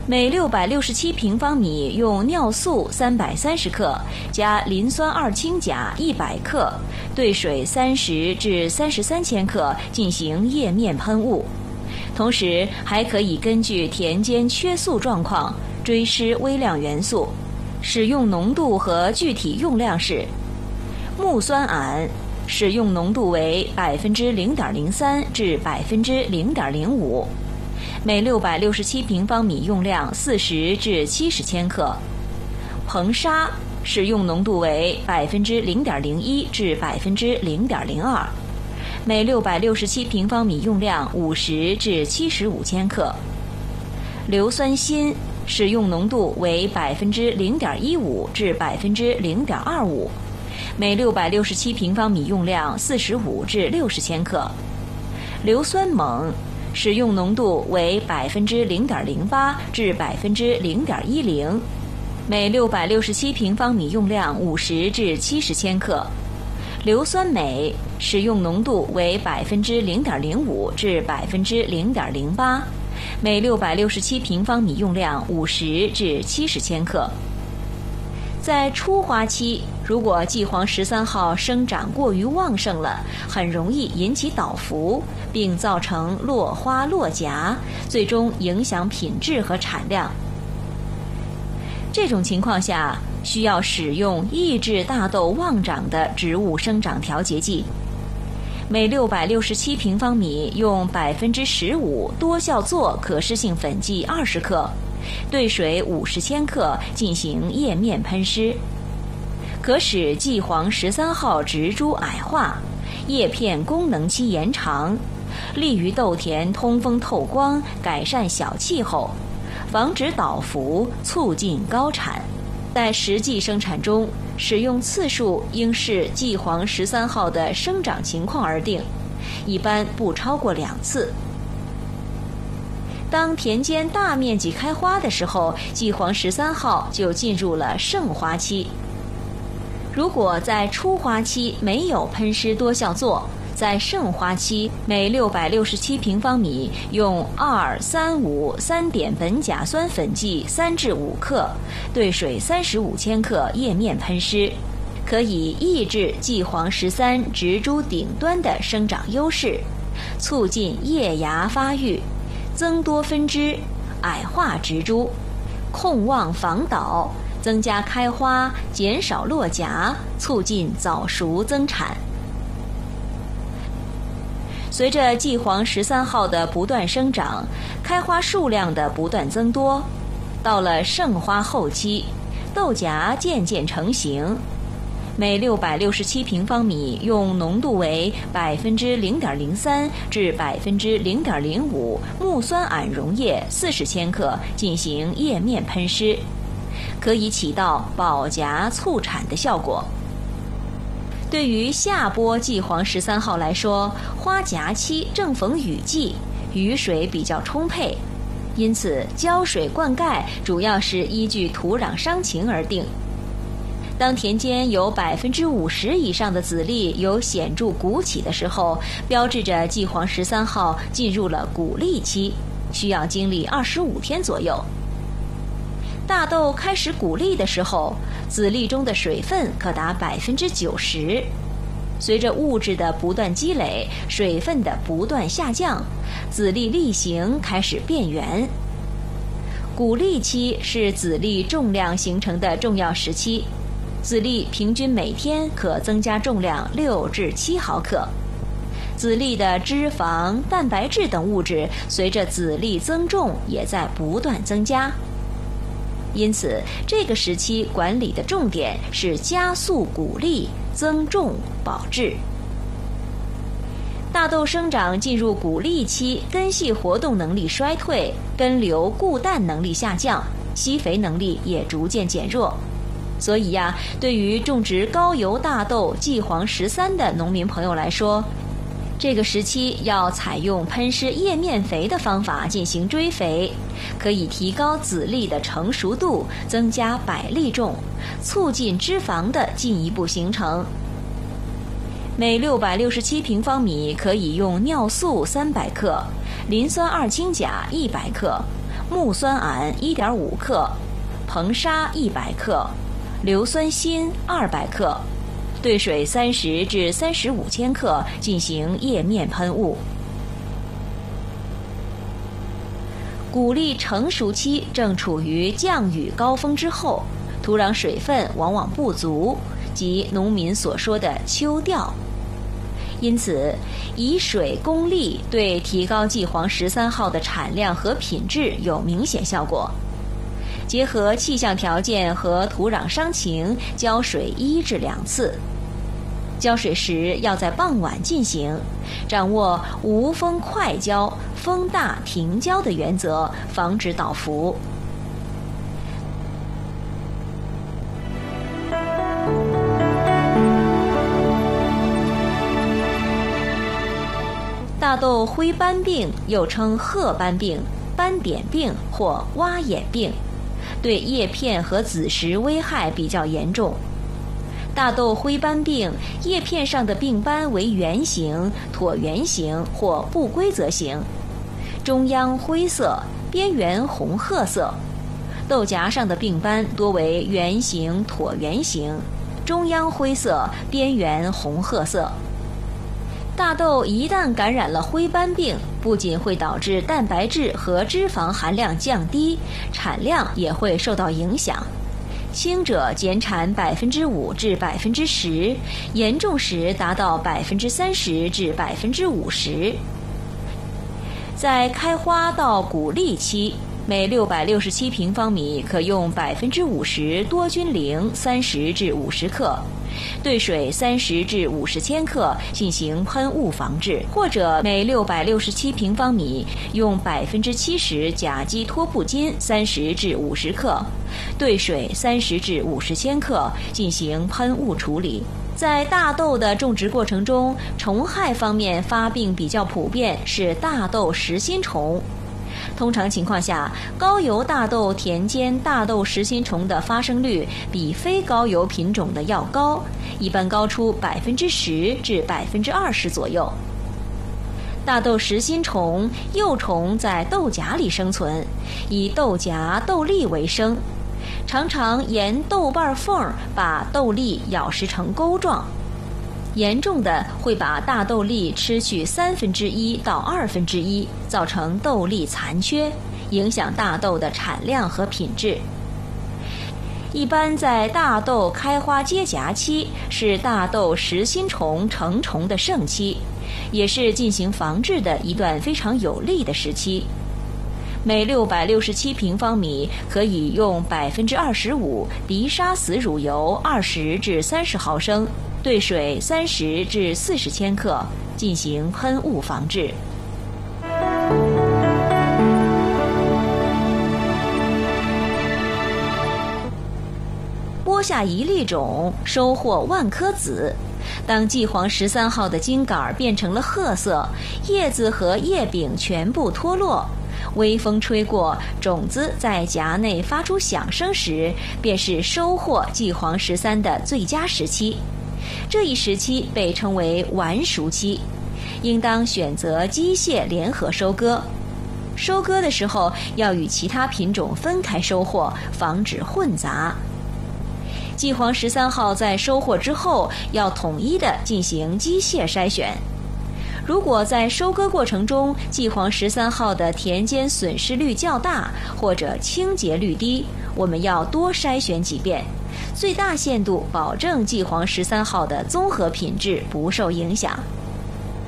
每667平方米用尿素330克加磷酸二氢钾100克兑水30至33千克进行液面喷雾。同时还可以根据田间缺素状况追施微量元素，使用浓度和具体用量是：木酸铵使用浓度为0.03%至0.05%，每667平方米用量40至70千克；硼砂使用浓度为0.01%至0.02%，每667平方米用量50至75千克；硫酸锌使用浓度为0.15%至0.25%，每667平方米用量45至60千克；硫酸锰使用浓度为0.08%至0.10%，每667平方米用量50至70千克；硫酸镁使用浓度为0.05%至0.08%，每667平方米用量50至70千克。在初花期，如果季黄13号生长过于旺盛了，很容易引起倒伏，并造成落花落荚，最终影响品质和产量。这种情况下，需要使用抑制大豆旺长的植物生长调节剂。每667平方米用15%多效唑可施性粉剂20克，兑水50千克进行液面喷施，可使季黄13号植株矮化，叶片功能期延长，利于豆田通风透光，改善小气候，防止倒伏，促进高产。在实际生产中，使用次数应视季黄13号的生长情况而定，一般不超过2次。当田间大面积开花的时候，季黄13号就进入了盛花期。如果在初花期没有喷施多效唑，在盛花期每667平方米用2-3-5-3碘苯甲酸粉剂3至5克，兑水35千克液面喷施，可以抑制季黄13植株顶端的生长优势，促进叶芽发育，增多分枝，矮化植株，控旺防倒，增加开花，减少落荚，促进早熟增产。随着季黄13号的不断生长，开花数量的不断增多，到了盛花后期，豆荚渐渐成型。每667平方米用浓度为0.03%至0.05%木酸铵溶液40千克进行液面喷施，可以起到保荚促产的效果。对于下播季黄13号来说，花荚期正逢雨季，雨水比较充沛，因此浇水灌溉主要是依据土壤伤情而定。当田间有50%以上的籽粒有显著鼓起的时候，标志着季黄13号进入了鼓粒期，需要经历25天左右。大豆开始鼓粒的时候，籽粒中的水分可达90%。随着物质的不断积累，水分的不断下降，籽粒粒型开始变圆。鼓粒期是籽粒重量形成的重要时期，籽粒平均每天可增加重量6至7毫克。籽粒的脂肪、蛋白质等物质随着籽粒增重也在不断增加。因此，这个时期管理的重点是加速鼓粒、增重、保质。大豆生长进入鼓粒期，根系活动能力衰退，根瘤固氮能力下降，吸肥能力也逐渐减弱。所以呀，对于种植高油大豆季黄13的农民朋友来说，这个时期要采用喷施叶面肥的方法进行追肥，可以提高籽粒的成熟度，增加百粒重，促进脂肪的进一步形成。每667平方米可以用尿素300克、磷酸二氢钾100克、 木酸铵1.5克，硼砂100克，硫酸锌200克，兑水30至35千克进行叶面喷雾。谷粒成熟期正处于降雨高峰之后，土壤水分往往不足，即农民所说的秋掉。因此，以水攻力对提高季黄13号的产量和品质有明显效果。结合气象条件和土壤伤情，浇水1至2次。浇水时要在傍晚进行，掌握无风快浇、风大停浇的原则，防止倒伏。大豆灰斑病又称褐斑病、斑点病或蛙眼病，对叶片和子实危害比较严重。大豆灰斑病叶片上的病斑为圆形、椭圆形或不规则形，中央灰色，边缘红褐色。豆荚上的病斑多为圆形、椭圆形，中央灰色，边缘红褐色。大豆一旦感染了灰斑病，不仅会导致蛋白质和脂肪含量降低，产量也会受到影响。轻者减产5%至10%，严重时达到30%至50%。在开花到谷粒期，每667平方米可用50%多菌灵30至50克，兑水30至50千克进行喷雾防治，或者每667平方米用70%甲基托布金30至50克，兑水30至50千克进行喷雾处理。在大豆的种植过程中，虫害方面发病比较普遍是大豆实心虫。通常情况下，高油大豆田间大豆实心虫的发生率比非高油品种的要高，一般高出10%至20%左右。大豆实心虫幼虫在豆荚里生存，以豆荚、豆粒为生，常常沿豆瓣缝把豆粒咬食成钩状。严重的会把大豆粒吃去1/3到1/2，造成豆粒残缺，影响大豆的产量和品质。一般在大豆开花结荚期是大豆实心虫成虫的盛期，也是进行防治的一段非常有利的时期。每667平方米可以用25%敌杀死乳油20至30毫升，兑水30至40千克进行喷雾防治。播下1粒种，收获万颗籽。当季黄13号的茎秆变成了褐色，叶子和叶柄全部脱落，微风吹过，种子在荚内发出响声时，便是收获季黄13的最佳时期。这一时期被称为完熟期，应当选择机械联合收割。收割的时候要与其他品种分开收获，防止混杂。季黄13号在收获之后要统一的进行机械筛选。如果在收割过程中季黄13号的田间损失率较大或者清洁率低，我们要多筛选几遍，最大限度保证季黄13号的综合品质不受影响。